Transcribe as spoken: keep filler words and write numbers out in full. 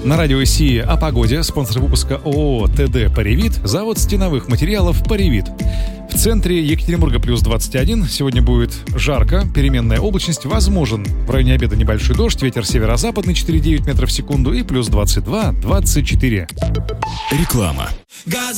На радио СИ о погоде. Спонсор выпуска ООО ТД «Паревит», завод стеновых материалов «Паревит». В центре Екатеринбурга плюс двадцать один. Сегодня будет жарко, переменная облачность, возможен в районе обеда небольшой дождь, ветер северо-западный четыре целых девять метров в секунду и плюс двадцать два - двадцать четыре. Реклама.